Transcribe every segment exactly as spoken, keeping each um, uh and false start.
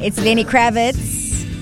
It's Lenny Kravitz.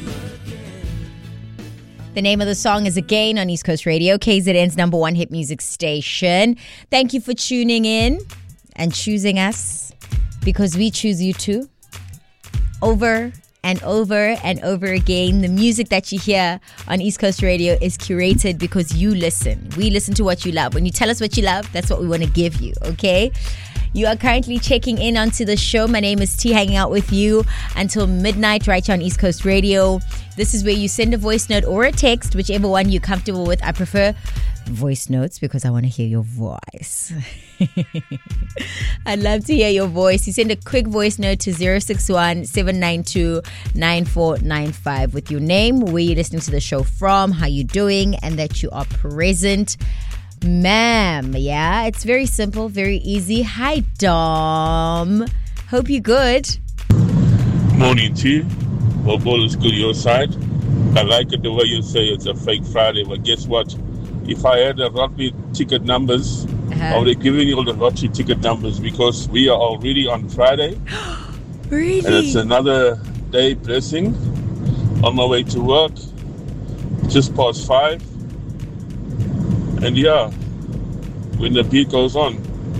The name of the song is Again on East Coast Radio, K Z N's number one hit music station. Thank you for tuning in and choosing us, because we choose you too. Over and over and over again, the music that you hear on East Coast Radio is curated because you listen. We listen to what you love. When you tell us what you love, that's what we want to give you, okay? You are currently checking in onto the show. My name is T, hanging out with you until midnight right here on East Coast Radio. This is where you send a voice note or a text, whichever one you're comfortable with. I prefer voice notes because I want to hear your voice. I'd love to hear your voice. You send a quick voice note to zero six one, seven nine two, nine four nine five with your name, where you're listening to the show from, how you're doing, and that you are present. Ma'am, yeah, it's very simple, very easy. Hi, Dom. Hope you're good. Morning, T. Hope all is good your side. I like it the way you say it's a fake Friday, but guess what? If I had the lottery ticket numbers, uh-huh. I would have given you all the lottery ticket numbers, because we are already on Friday. Really? And it's another day blessing. On my way to work, just past five. And yeah, when the beat goes on,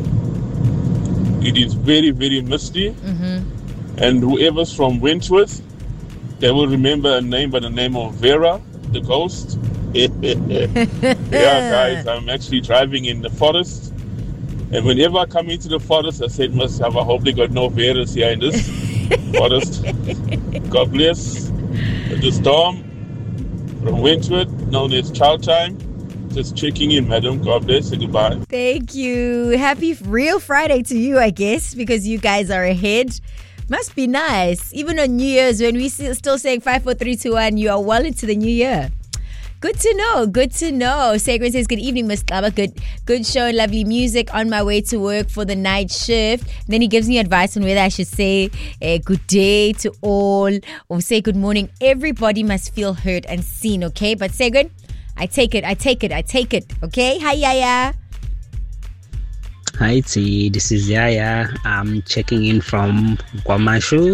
it is very, very misty. Mm-hmm. And whoever's from Wentworth, they will remember a name by the name of Vera, the ghost. Yeah, guys, I'm actually driving in the forest. And whenever I come into the forest, I say to myself, I hope they got no Veras here in this forest. God bless. The storm from Wentworth, known as Chow Time. Just checking in, madam. God bless and goodbye. Thank you. Happy real Friday to you, I guess, because you guys are ahead. Must be nice. Even on New Year's, when we still saying five, four, three, two, one, you are well into the new year. Good to know. Good to know. Sagrin says, good evening, Miss Klaba. Good, good show, lovely music on my way to work for the night shift. And then he gives me advice on whether I should say uh, good day to all or say good morning. Everybody must feel heard and seen, okay? But Sagrin, I take it, I take it, I take it. Okay? Hi, Yaya. Hi, T. This is Yaya. I'm checking in from Kwamashu.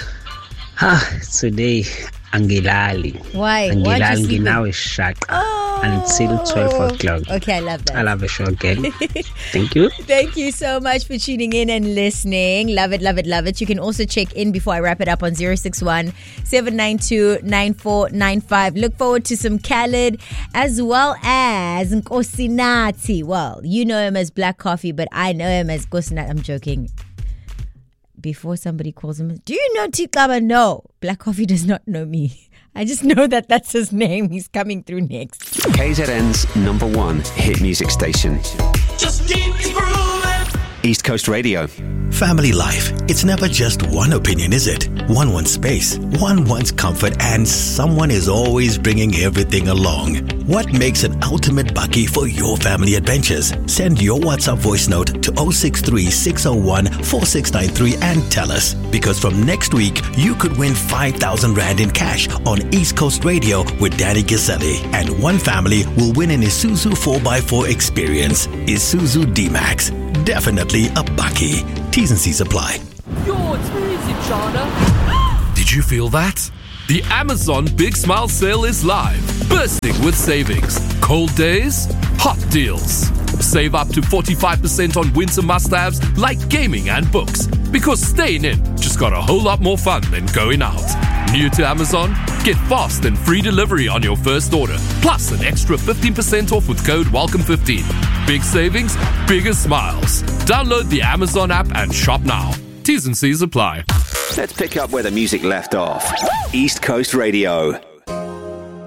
Ah, today, Angilali. Why? Angilali now is shut oh. until twelve o'clock. Okay, I love that. I love the show again. Thank you. Thank you so much for tuning in and listening. Love it, love it, love it. You can also check in before I wrap it up on zero six one, seven nine two, nine four nine five. Look forward to some Khaled as well as Nkosinati. Well, you know him as Black Coffee, but I know him as Nkosinati. I'm joking. Before somebody calls him, do you know Tiklaba? No, Black Coffee does not know me. I just know that that's his name. He's coming through next. K Z N's number one hit music station. Just keep it grooving. East Coast Radio. Family life. It's never just one opinion, is it? One wants space, one wants comfort, and someone is always bringing everything along. What makes an ultimate bucky for your family adventures? Send your WhatsApp voice note to zero six three, six zero one, four six nine three and tell us. Because from next week, you could win five thousand Rand in cash on East Coast Radio with Danny Giselli. And one family will win an Isuzu four by four experience. Isuzu D-Max. Definitely a bucky. T's and C's apply. Yo, it's music, Chana. Did you feel that? The Amazon Big Smile Sale is live, bursting with savings. Cold days, hot deals. Save up to forty-five percent on winter must-haves like gaming and books. Because staying in just got a whole lot more fun than going out. New to Amazon? Get fast and free delivery on your first order. Plus an extra fifteen percent off with code welcome fifteen. Big savings, bigger smiles. Download the Amazon app and shop now. T's and C's apply. Let's pick up where the music left off. East Coast Radio.